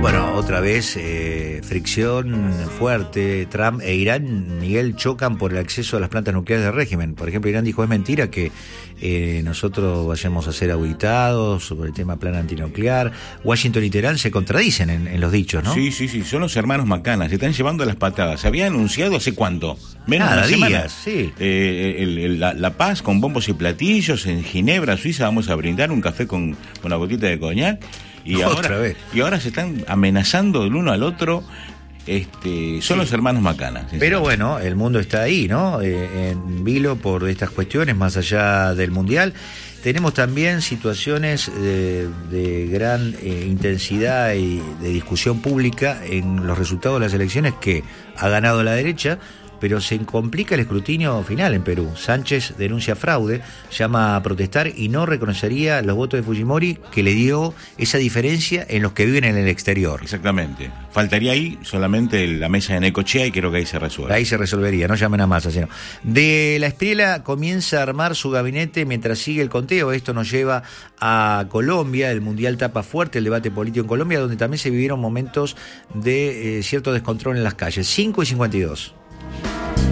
Bueno, otra vez fricción fuerte. Trump e Irán, Miguel, chocan por el acceso a las plantas nucleares del régimen. Por ejemplo, Irán dijo: es mentira que nosotros vayamos a ser auditados sobre el tema plan antinuclear. Washington y Teherán se contradicen en los dichos, ¿no? Sí, son los hermanos McCann, se están llevando a las patadas. Se había anunciado hace ¿cuánto? Menos de una semana. Días, sí. La paz con bombos y platillos en Ginebra, Suiza. Vamos a brindar un café con una gotita de coñac. Y ahora se están amenazando el uno al otro. Son los hermanos Macana. Pero bueno, el mundo está ahí, ¿no? En vilo por estas cuestiones, más allá del Mundial. Tenemos también situaciones de gran intensidad y de discusión pública en los resultados de las elecciones, que ha ganado la derecha, pero se complica el escrutinio final en Perú. Sánchez denuncia fraude, llama a protestar y no reconocería los votos de Fujimori, que le dio esa diferencia en los que viven en el exterior. Exactamente. Faltaría ahí solamente la mesa de Necochea y creo que ahí se resuelve. Ahí se resolvería, no llamen a Massa, sino. De la Espriella comienza a armar su gabinete mientras sigue el conteo. Esto nos lleva a Colombia. El Mundial tapa fuerte el debate político en Colombia, donde también se vivieron momentos de cierto descontrol en las calles. 5:52.